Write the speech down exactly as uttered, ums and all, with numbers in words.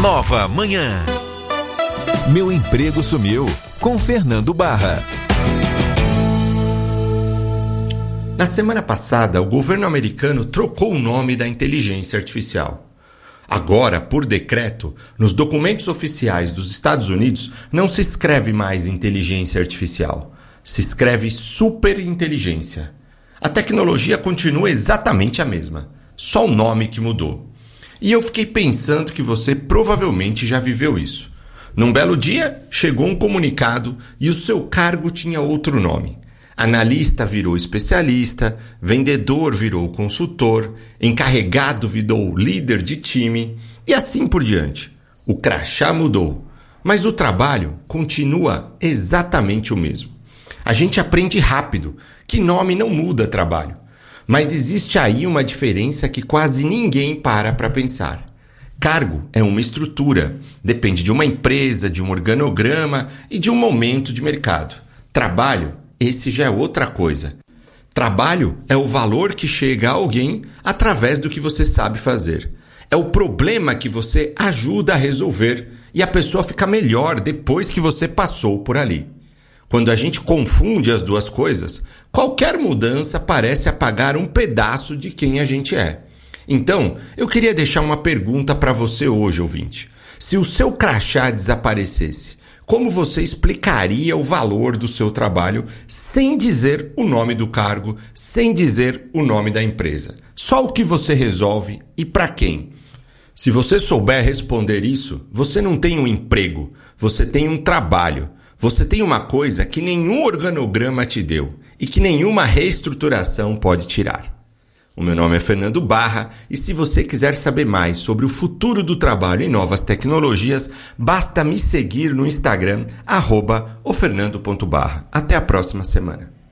Nova Manhã. Meu emprego sumiu, com Fernando Barra. Na semana passada, o governo americano trocou o nome da inteligência artificial. Agora, por decreto, nos documentos oficiais dos Estados Unidos não se escreve mais inteligência artificial, se escreve superinteligência. A tecnologia continua exatamente a mesma, só o nome que mudou. E eu fiquei pensando que você provavelmente já viveu isso. Num belo dia, chegou um comunicado e o seu cargo tinha outro nome. Analista virou especialista, vendedor virou consultor, encarregado virou líder de time e assim por diante. O crachá mudou, mas o trabalho continua exatamente o mesmo. A gente aprende rápido que nome não muda trabalho, mas existe aí uma diferença que quase ninguém para para pensar. Cargo é uma estrutura, depende de uma empresa, de um organograma e de um momento de mercado. Trabalho, esse já é outra coisa. Trabalho é o valor que chega a alguém através do que você sabe fazer. É o problema que você ajuda a resolver e a pessoa fica melhor depois que você passou por ali. Quando a gente confunde as duas coisas, qualquer mudança parece apagar um pedaço de quem a gente é. Então, eu queria deixar uma pergunta para você hoje, ouvinte. Se o seu crachá desaparecesse, como você explicaria o valor do seu trabalho sem dizer o nome do cargo, sem dizer o nome da empresa? Só o que você resolve e para quem? Se você souber responder isso, você não tem um emprego, você tem um trabalho. Você tem uma coisa que nenhum organograma te deu e que nenhuma reestruturação pode tirar. O meu nome é Fernando Barra e se você quiser saber mais sobre o futuro do trabalho e novas tecnologias, basta me seguir no Instagram, arroba ofernando ponto barra. Até a próxima semana.